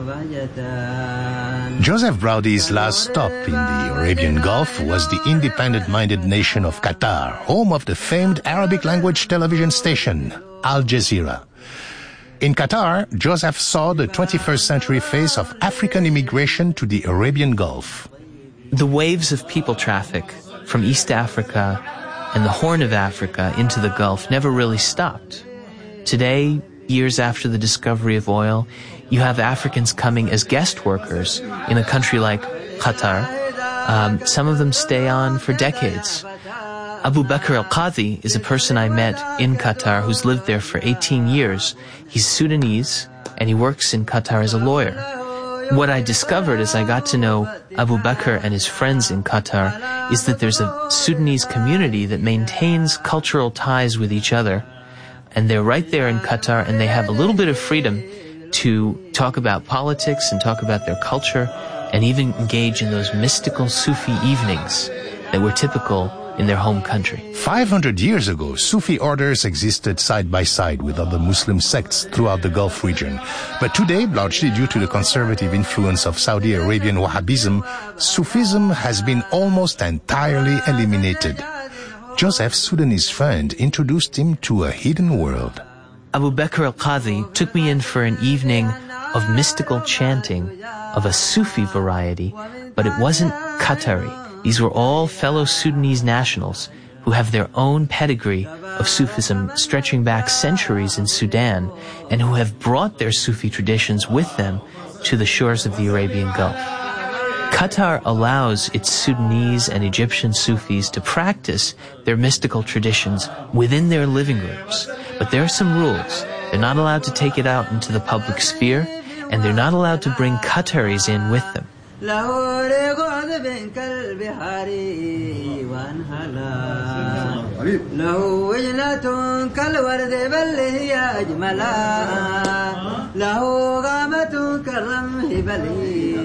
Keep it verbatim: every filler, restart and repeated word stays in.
Joseph Braudy's last stop in the Arabian Gulf was the independent-minded nation of Qatar, home of the famed Arabic-language television station, Al Jazeera. In Qatar, Joseph saw the twenty-first century face of African immigration to the Arabian Gulf. The waves of people traffic from East Africa and the Horn of Africa into the Gulf never really stopped. Today, years after the discovery of oil, you have Africans coming as guest workers in a country like Qatar. Um, some of them stay on for decades. Abu Bakr al-Qadhi is a person I met in Qatar who's lived there for eighteen years. He's Sudanese, and he works in Qatar as a lawyer. What I discovered as I got to know Abu Bakr and his friends in Qatar is that there's a Sudanese community that maintains cultural ties with each other. And they're right there in Qatar, and they have a little bit of freedom to talk about politics and talk about their culture and even engage in those mystical Sufi evenings that were typical in their home country. five hundred years ago, Sufi orders existed side by side with other Muslim sects throughout the Gulf region. But today, largely due to the conservative influence of Saudi Arabian Wahhabism, Sufism has been almost entirely eliminated. Joseph's Sudanese friend introduced him to a hidden world. Abu Bakr al-Qadhi took me in for an evening of mystical chanting of a Sufi variety, but it wasn't Qatari. These were all fellow Sudanese nationals who have their own pedigree of Sufism stretching back centuries in Sudan and who have brought their Sufi traditions with them to the shores of the Arabian Gulf. Qatar allows its Sudanese and Egyptian Sufis to practice their mystical traditions within their living rooms. But there are some rules. They're not allowed to take it out into the public sphere, and they're not allowed to bring Qataris in with them.